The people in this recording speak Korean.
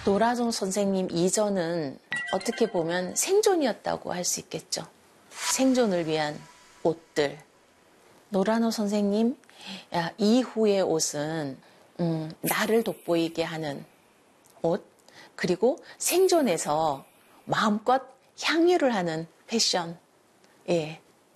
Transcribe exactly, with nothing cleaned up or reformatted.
노라노 선생님 이전은 어떻게 보면 생존이었다고 할 수 있겠죠. 생존을 위한 옷들. 노라노 선생님 이후의 옷은 음, 나를 돋보이게 하는 옷, 그리고 생존에서 마음껏 향유를 하는 패션. 예,